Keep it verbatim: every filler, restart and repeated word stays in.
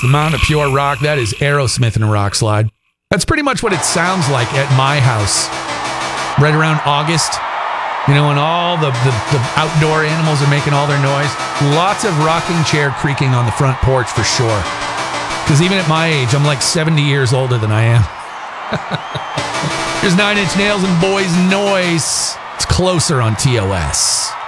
The Mountain of Pure Rock, that is Aerosmith in a rock slide. That's pretty much what it sounds like at my house. Right around August, you know, when all the, the, the outdoor animals are making all their noise. Lots of rocking chair creaking on the front porch for sure. Because even at my age, I'm like seventy years older than I am. Here's Nine Inch Nails and Boys Noise. It's Closer on T O S.